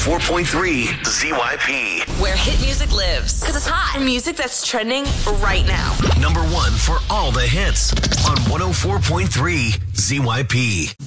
104.3 ZYP. Where hit music lives. Because it's hot. And music that's trending right now. Number one for all the hits on 104.3 ZYP.